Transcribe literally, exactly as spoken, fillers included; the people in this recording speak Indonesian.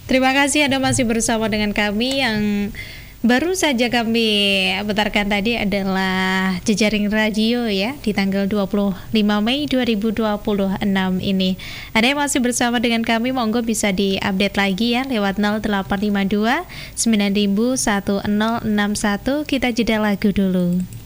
Terima kasih Anda masih bersama dengan kami. Yang baru saja kami putarkan tadi adalah jejaring radio ya di tanggal dua puluh lima Mei dua ribu dua puluh enam ini. Ada yang masih bersama dengan kami, monggo bisa diupdate lagi ya lewat nol delapan lima dua sembilan nol nol satu nol enam satu. Kita jeda lagu dulu.